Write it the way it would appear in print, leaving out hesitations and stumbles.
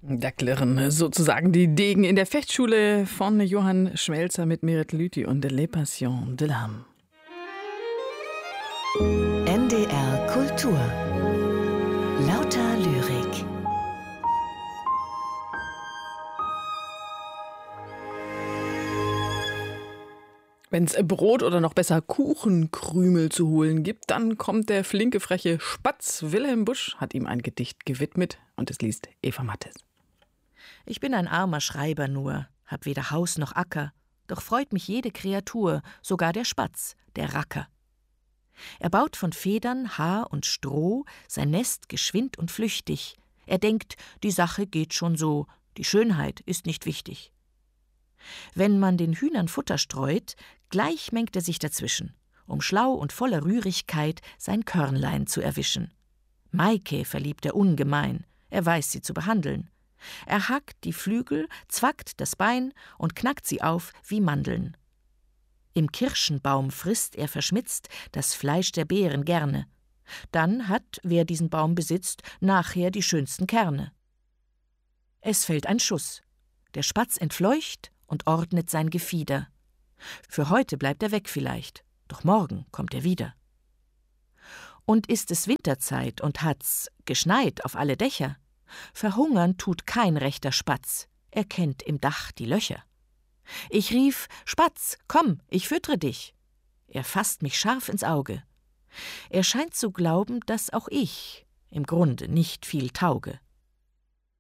Da klirren sozusagen die Degen in der Fechtschule von Johann Schmelzer mit Merit Lüthi und Les Passions de l'âme. NDR Kultur. Lauter Lyrik. Wenn es Brot oder noch besser Kuchenkrümel zu holen gibt, dann kommt der flinke, freche Spatz. Wilhelm Busch hat ihm ein Gedicht gewidmet und es liest Eva Mattes. Ich bin ein armer Schreiber nur, hab weder Haus noch Acker, doch freut mich jede Kreatur, sogar der Spatz, der Racker. Er baut von Federn, Haar und Stroh sein Nest geschwind und flüchtig. Er denkt, die Sache geht schon so, die Schönheit ist nicht wichtig. Wenn man den Hühnern Futter streut, gleich mengt er sich dazwischen, um schlau und voller Rührigkeit sein Körnlein zu erwischen. Maikäfer liebt er ungemein, er weiß sie zu behandeln. Er hackt die Flügel, zwackt das Bein und knackt sie auf wie Mandeln. Im Kirschenbaum frisst er verschmitzt das Fleisch der Beeren gerne. Dann hat, wer diesen Baum besitzt, nachher die schönsten Kerne. Es fällt ein Schuss. Der Spatz entfleucht und ordnet sein Gefieder. Für heute bleibt er weg vielleicht, doch morgen kommt er wieder. Und ist es Winterzeit und hat's geschneit auf alle Dächer, verhungern tut kein rechter Spatz, er kennt im Dach die Löcher. Ich rief, Spatz, komm, ich füttere dich. Er fasst mich scharf ins Auge. Er scheint zu glauben, dass auch ich im Grunde nicht viel tauge.